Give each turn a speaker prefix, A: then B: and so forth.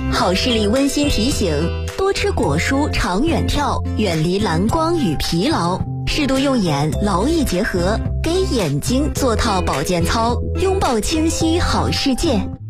A: 好视力温馨提醒：多吃果蔬，长远跳，远离蓝光与疲劳，适度用眼，劳逸结合，给眼睛做套保健操，拥抱清晰好世界。